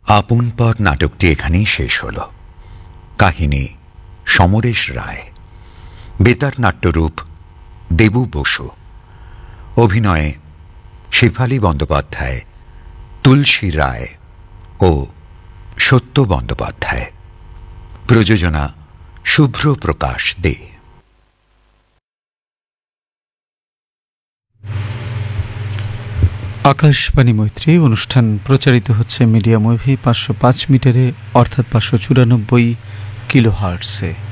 আপন পর নাটকটি এখানেই শেষ হল। কাহিনী সমরেশ রায়, বেতার নাট্যরূপ দেবু বসু, অভিনয়ে শেফালী বন্দ্যোপাধ্যায়, তুলসী রায় ও সত্য বন্দ্যোপাধ্যায়, প্রযোজনা শুভ্র প্রকাশ দে। আকাশবাণী মৈত্রী অনুষ্ঠান প্রচারিত হচ্ছে মিডিয়াম ওয়েভে 505 মিটারে অর্থাৎ 594 কিলোহার্টসে।